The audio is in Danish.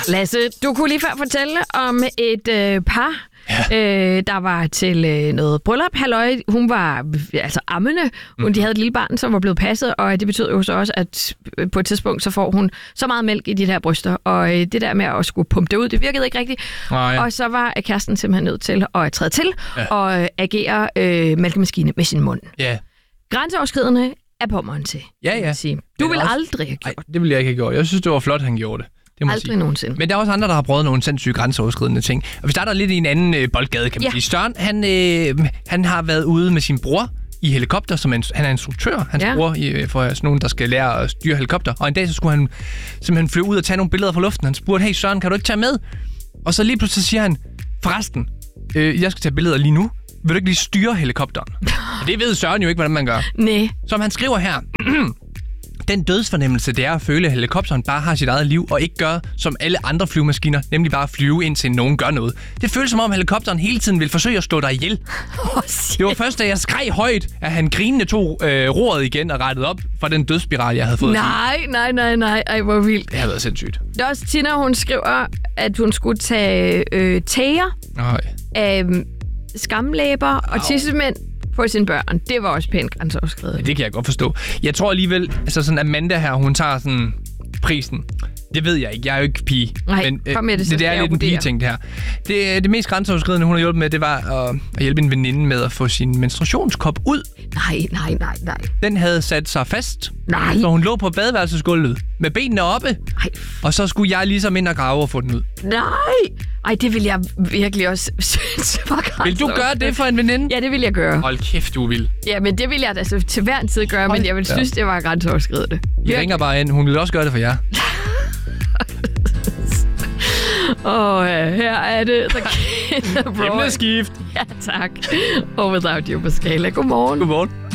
Lasse, du kunne lige før fortælle om et par, der var til noget bryllup. Halløj, hun var altså ammende. De havde et lille barn, som var blevet passet, og det betød jo så også, at på et tidspunkt, så får hun så meget mælk i de der bryster. Og det der med at skulle pumpe det ud, det virkede ikke rigtigt. Og så var kæresten simpelthen nødt til at træde til og agere mælkemaskine med sin mund. Ja. Grænseoverskridende er Pommern til. Ja. Du vil aldrig have gjort. Nej, det ville jeg ikke have gjort. Jeg synes, det var flot, han gjorde det. Aldrig nogensinde. Men der er også andre, der har prøvet nogle sindssyge grænseoverskridende ting. Og vi starter lidt i en anden boldgade, kan man sige. Søren, han har været ude med sin bror i helikopter, som han er instruktør. Hans bror for sådan nogen, der skal lære at styre helikopter. Og en dag så skulle han simpelthen flyve ud og tage nogle billeder fra luften. Han spurgte, hey Søren, kan du ikke tage med? Og så lige pludselig siger han, forresten, jeg skal tage billeder lige nu. Vil du ikke lige styre helikopteren? Og det ved Søren jo ikke, hvordan man gør. Nej. Som han skriver her... Den dødsfornemmelse, det er at føle, at helikopteren bare har sit eget liv, og ikke gør som alle andre flyvemaskiner, nemlig bare flyve indtil nogen gør noget. Det føles som om helikopteren hele tiden vil forsøge at slå dig ihjel. Det var først, da jeg skreg højt, at han grinende tog roret igen og rettede op for den dødsspiral, jeg havde fået. Nej. Ej, hvor vildt. Det har været sindssygt. Det er også Tina, hun skriver, at hun skulle tage tæer af skamlæber og tissemænd på sine børn. Det var også pænt grænseoverskridende. Det kan jeg godt forstå. Jeg tror alligevel, altså sådan Amanda her, hun tager sådan prisen. Det ved jeg ikke. Jeg er jo ikke pige. Nej, men kom med det, så det er lidt en pige-ting, det her. Det mest grænseoverskridende, hun har hjulpet med, det var at hjælpe en veninde med at få sin menstruationskop ud. Nej. Den havde sat sig fast. Nej. Så hun lå på badeværelsesgulvet med benene oppe. Nej. Og så skulle jeg ligesom ind og grave og få den ud. Nej. Ej, det vil jeg virkelig også synes var grænseoverskridende. Vil du gøre det for en veninde? Ja, det vil jeg gøre. Hold kæft, du vil. Ja, men det vil jeg altså til hver en tid gøre, men jeg vil synes, det var grænseoverskridende. I ringer bare ind. Hun vil også gøre det for jer. Her er det The Kid Laroi. Emneskift. Ja, tak. Og Without You på Skala. Godmorgen. Godmorgen.